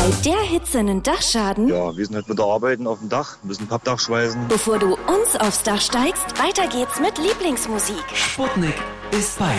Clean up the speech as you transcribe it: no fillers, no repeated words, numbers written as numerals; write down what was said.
Bei der Hitze einen Dachschaden? Ja, wir sind halt mit der Arbeiten auf dem Dach, müssen Pappdach schweißen. Bevor du uns aufs Dach steigst, weiter geht's mit Lieblingsmusik. Sputnik ist bei